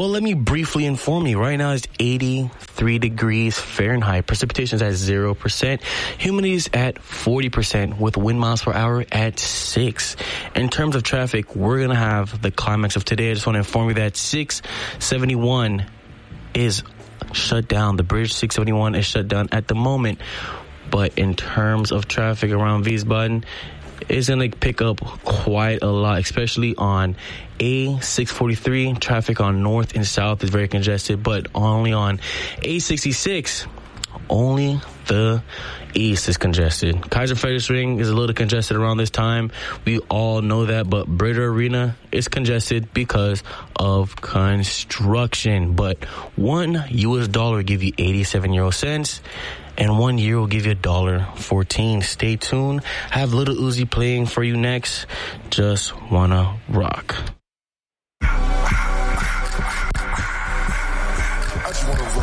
Well, let me briefly inform you. Right now it's 83 degrees Fahrenheit. Precipitation is at 0%. Humidity is at 40% with wind miles per hour at 6. In terms of traffic, we're going to have the climax of today. I just want to inform you that 671 is shut down. The bridge 671 is shut down at the moment. But in terms of traffic around Wiesbaden, it's going to pick up quite a lot, especially on A643. Traffic on north and south is very congested, but only on A66, only the east is congested. Kaiser Friedrichsring is a little congested around this time. We all know that, but Breda Arena is congested because of construction. But $1 will give you 87 euro cents. And 1 year will give you $1.14. Stay tuned. Have Little Uzi playing for you next. Just wanna rock. I just wanna rock.